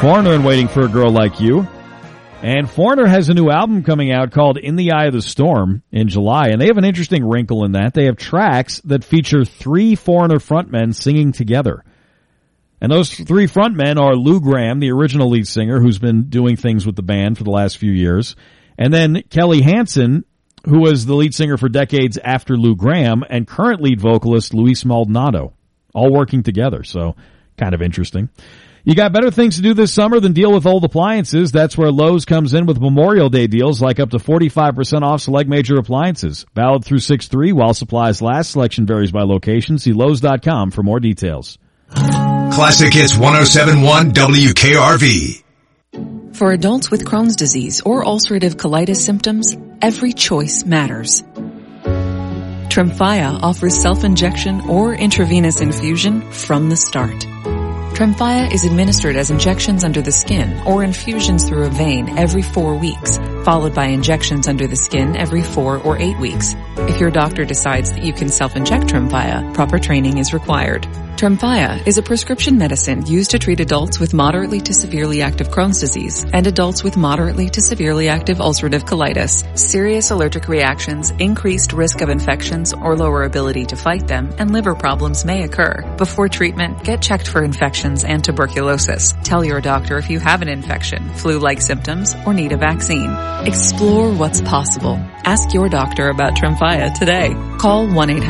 Foreigner and Waiting for a Girl Like You. And Foreigner has a new album coming out called In the Eye of the Storm in July, and they have an interesting wrinkle in that. They have tracks that feature 3 Foreigner frontmen singing together. And those 3 frontmen are Lou Gramm, the original lead singer, who's been doing things with the band for the last few years, and then Kelly Hansen, who was the lead singer for decades after Lou Gramm, and current lead vocalist Luis Maldonado, all working together, so kind of interesting. You got better things to do this summer than deal with old appliances. That's where Lowe's comes in with Memorial Day deals like up to 45% off select major appliances. Valid through 6/3 while supplies last. Selection varies by location. See Lowe's.com for more details. Classic Hits 107.1 WKRV. For adults with Crohn's disease or ulcerative colitis symptoms, every choice matters. Tremfya offers self-injection or intravenous infusion from the start. Tremfya is administered as injections under the skin or infusions through a vein every 4 weeks, followed by injections under the skin every 4 or 8 weeks. If your doctor decides that you can self-inject Tremfya, proper training is required. Tremfya is a prescription medicine used to treat adults with moderately to severely active Crohn's disease and adults with moderately to severely active ulcerative colitis. Serious allergic reactions, increased risk of infections or lower ability to fight them, and liver problems may occur. Before treatment, get checked for infections and tuberculosis. Tell your doctor if you have an infection, flu-like symptoms, or need a vaccine. Explore what's possible. Ask your doctor about Tremfya today. Call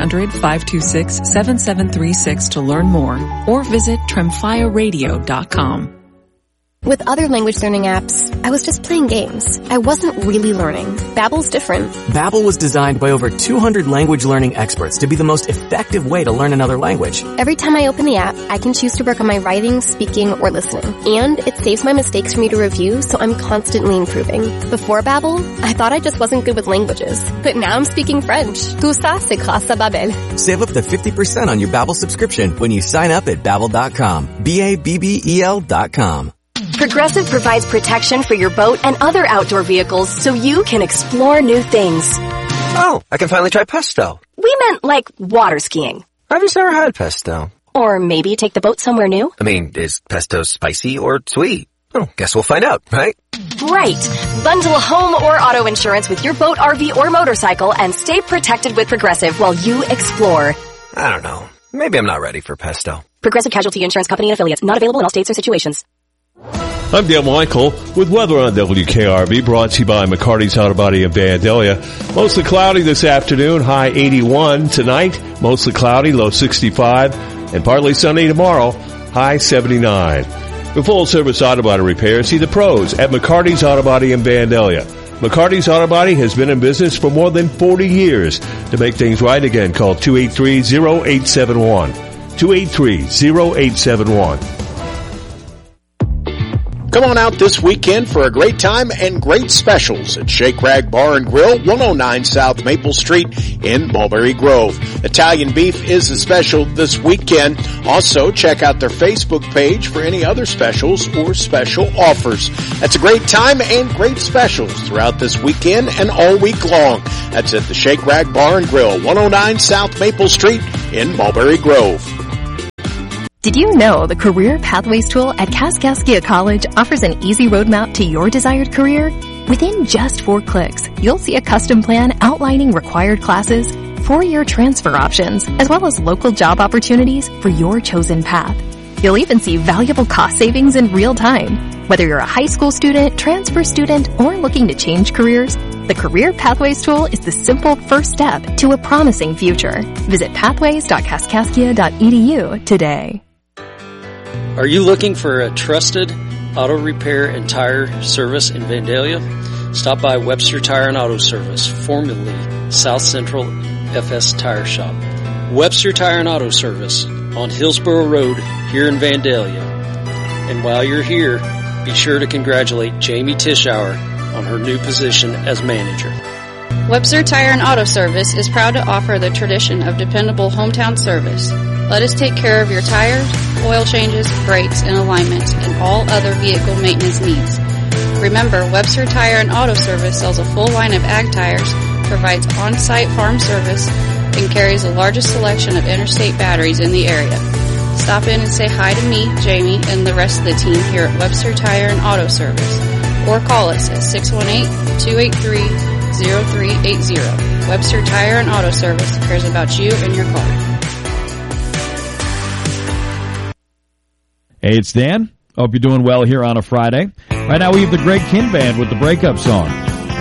1-800-526-7736 to learn more or visit tremfyaradio.com. With other language learning apps, I was just playing games. I wasn't really learning. Babbel's different. Babbel was designed by over 200 language learning experts to be the most effective way to learn another language. Every time I open the app, I can choose to work on my writing, speaking, or listening. And it saves my mistakes for me to review, so I'm constantly improving. Before Babbel, I thought I just wasn't good with languages. But now I'm speaking French. Tout ça, c'est grâce à Babbel. Save up to 50% on your Babbel subscription when you sign up at Babbel.com. Babbel.com. Progressive provides protection for your boat and other outdoor vehicles so you can explore new things. Oh, I can finally try pesto. We meant like water skiing. I've just never had pesto. Or maybe take the boat somewhere new. I mean, is pesto spicy or sweet? Oh, guess we'll find out, right? Right. Bundle home or auto insurance with your boat, RV, or motorcycle and stay protected with Progressive while you explore. I don't know. Maybe I'm not ready for pesto. Progressive Casualty Insurance Company and Affiliates. Not available in all states or situations. I'm Dale Michael with weather on WKRV, brought to you by McCarty's Auto Body in Vandalia. Mostly cloudy this afternoon, high 81 tonight. Mostly cloudy, low 65, and partly sunny tomorrow, high 79. For full-service auto body repair, see the pros at McCarty's Auto Body in Vandalia. McCarty's Auto Body has been in business for more than 40 years. To make things right again, call 283-0871. 283-0871. Come on out this weekend for a great time and great specials at Shake Rag Bar and Grill, 109 South Maple Street in Mulberry Grove. Italian beef is a special this weekend. Also, check out their Facebook page for any other specials or special offers. That's a great time and great specials throughout this weekend and all week long. That's at the Shake Rag Bar and Grill, 109 South Maple Street in Mulberry Grove. Did you know the Career Pathways tool at Kaskaskia College offers an easy roadmap to your desired career? Within just 4 clicks, you'll see a custom plan outlining required classes, 4-year transfer options, as well as local job opportunities for your chosen path. You'll even see valuable cost savings in real time. Whether you're a high school student, transfer student, or looking to change careers, the Career Pathways tool is the simple first step to a promising future. Visit pathways.kaskaskia.edu today. Are you looking for a trusted auto repair and tire service in Vandalia? Stop by Webster Tire and Auto Service, formerly South Central FS Tire Shop. Webster Tire and Auto Service on Hillsborough Road here in Vandalia. And while you're here, be sure to congratulate Jamie Tischauer on her new position as manager. Webster Tire and Auto Service is proud to offer the tradition of dependable hometown service. Let us take care of your tires, oil changes, brakes, and alignments, and all other vehicle maintenance needs. Remember, Webster Tire and Auto Service sells a full line of ag tires, provides on-site farm service, and carries the largest selection of interstate batteries in the area. Stop in and say hi to me, Jamie, and the rest of the team here at Webster Tire and Auto Service. Or call us at 618-283-0380. Webster Tire and Auto Service cares about you and your car. Hey, it's Dan. Hope you're doing well here on a Friday. Right now we have the Greg Kihn Band with the Breakup Song.